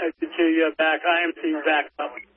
You too. You're back. I am seeing back up.